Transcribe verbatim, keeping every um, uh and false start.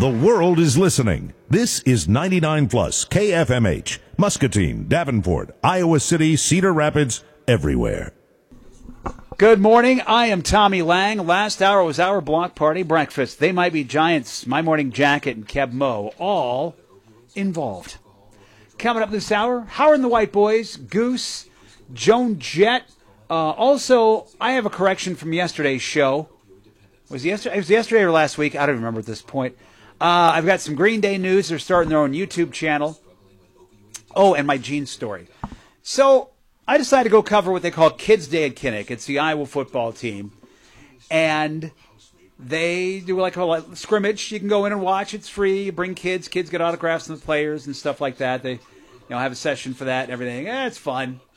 The world is listening. This is ninety-nine plus K F M H, Muscatine, Davenport, Iowa City, Cedar Rapids, everywhere. Good morning. I am Tommy Lang. Last hour was our block party breakfast. They Might Be Giants, My Morning Jacket, and Keb Mo, all involved. Coming up this hour, Howard and the White Boys, Goose, Joan Jett. Uh, also, I have a correction from yesterday's show. Was it yesterday? It was yesterday or last week? I don't remember at this point. Uh, I've got some Green Day news. They're starting their own YouTube channel. Oh, and my Gene story. So I decided to go cover what they call Kids Day at Kinnick. It's the Iowa football team. And they do like a scrimmage. You can go in and watch. It's free. You bring kids. Kids get autographs from the players and stuff like that. They you know, have a session for that and everything. Eh, it's fun.